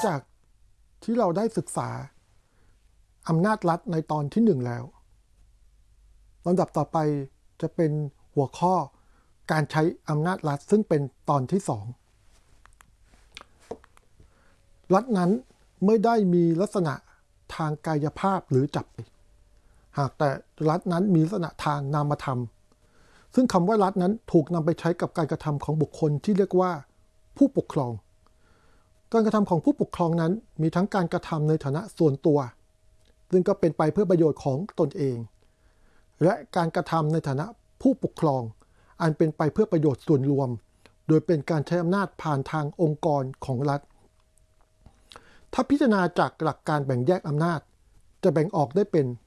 จากที่เราได้ศึกษาอำนาจรัฐในตอนที่1แล้วลำดับต่อไปจะเป็นหัวข้อการใช้อำนาจรัฐซึ่งเป็นตอนที่2รัฐนั้นไม่ได้มีลักษณะทางกายภาพหรือจับหากแต่รัฐนั้นมีลักษณะทางนามธรรมซึ่งคำว่ารัฐนั้นถูกนำไปใช้กับการกระทำของบุคคลที่เรียกว่าผู้ปกครองการกระทำของผู้ปกครองนั้นมีทั้งการกระทำในฐานะส่วนตัวซึ่งก็เป็นไปเพื่อประโยชน์ของตนเองและการกระทำในฐานะผู้ปกครองอันเป็นไปเพื่อประโยชน์ส่วนรวมโดยเป็นการใช้อำนาจผ่านทางองค์กรของรัฐถ้าพิจารณาจากหลักการแบ่งแยกอำนาจจะแบ่งออกได้เป็น